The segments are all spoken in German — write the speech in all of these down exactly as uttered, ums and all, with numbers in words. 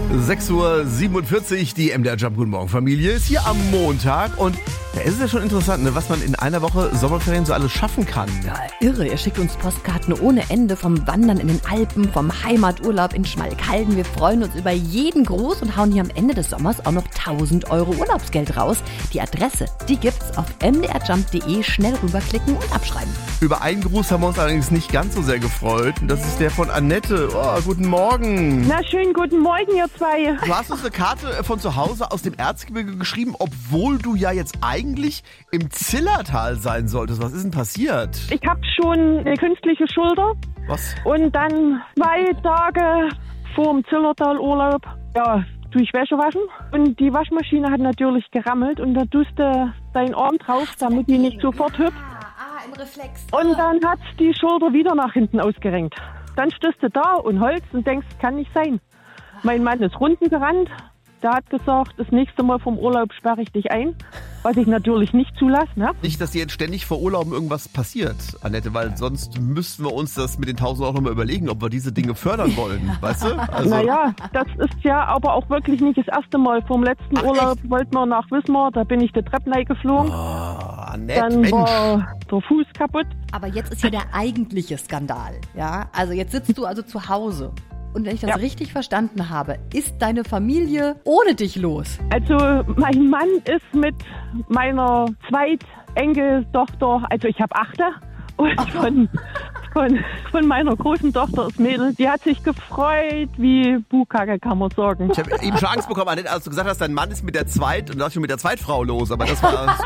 sechs Uhr siebenundvierzig, die M D R Jump Guten Morgen Familie ist hier am Montag und da ist es ja schon interessant, ne, was man in einer Woche Sommerferien so alles schaffen kann. Ja, irre. Ihr schickt uns Postkarten ohne Ende vom Wandern in den Alpen, vom Heimaturlaub in Schmalkalden. Wir freuen uns über jeden Gruß und hauen hier am Ende des Sommers auch noch tausend Euro Urlaubsgeld raus. Die Adresse, die gibt's auf m d r jump punkt d e. Schnell rüberklicken und abschreiben. Über einen Gruß haben wir uns allerdings nicht ganz so sehr gefreut. Und das ist der von Annette. Oh, guten Morgen. Na, schönen guten Morgen, ihr zwei. Du hast uns eine Karte von zu Hause aus dem Erzgebirge geschrieben, obwohl du ja jetzt eigentlich im Zillertal sein solltest. Was ist denn passiert? Ich habe schon eine künstliche Schulter. Was? Und dann zwei Tage vor dem Zillertal-Urlaub, ja, tue ich Wäsche waschen. Und die Waschmaschine hat natürlich gerammelt und da tust du deinen Arm drauf, damit die nicht sofort hüpft. Ah, im Reflex. Und dann hat die Schulter wieder nach hinten ausgerenkt. Dann stehst du da und holst und denkst, kann nicht sein. Mein Mann ist runden gerannt. Der hat gesagt, das nächste Mal vom Urlaub sperre ich dich ein, was ich natürlich nicht zulasse. Ne? Nicht, dass dir jetzt ständig vor Urlauben irgendwas passiert, Annette, weil sonst müssten wir uns das mit den tausend auch nochmal überlegen, ob wir diese Dinge fördern wollen, weißt du? Also Naja, das ist ja aber auch wirklich nicht das erste Mal. Vom letzten Ach, Urlaub echt? wollten wir nach Wismar, da bin ich die Treppe geflogen. Oh, Annette, Dann Mensch. war der Fuß kaputt. Aber jetzt ist ja der eigentliche Skandal. Ja, also jetzt sitzt du also zu Hause. Und wenn ich das Ja. richtig verstanden habe, ist deine Familie ohne dich los. Also mein Mann ist mit meiner Zweitenkeltochter, also ich habe achte, und von, von, von meiner großen Tochter, das Mädel, die hat sich gefreut wie Bukake, kann man sagen. Ich habe eben schon Angst bekommen, Annette, als du gesagt hast, dein Mann ist mit der Zweit und du hast schon mit der Zweitfrau los, aber das war...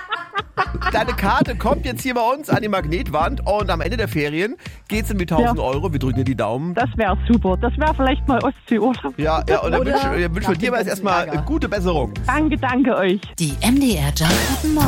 Deine Karte kommt jetzt hier bei uns an die Magnetwand und am Ende der Ferien geht's in die tausend Ja. Euro. Wir drücken dir die Daumen. Das wäre super. Das wäre vielleicht mal Ostseeurlaub. Ja, ja, und dann Oder wünschen wünsch nach wir dir dem mal jetzt erstmal Ärger. gute Besserung. Danke, danke euch. Die M D R Jump Guten Morgen